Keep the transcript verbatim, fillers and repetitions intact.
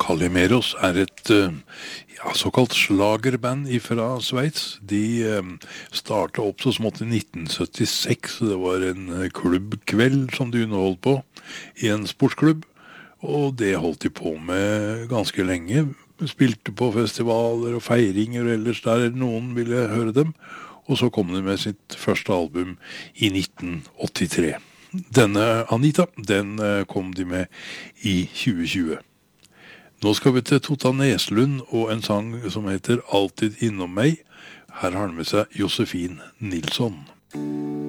Calimeros er et eh, ja, såkalt slagerband fra Sveits. De eh, startet opp så smått i nitten syttiseks. Det var en eh, klubbkveld som de underholdt på i en sportsklubb. Og det holdt de på med ganske lenge. Spilte på festivaler og feiringer ellers der noen ville høre dem. Og så kom de med sitt første album i nitten åttitre. Denne Anita, den eh, kom de med i tjue tjue. Nå skal vi til Totta Neslund og en sang som heter Alltid innom meg. Her har han med seg Josefin Nilsson.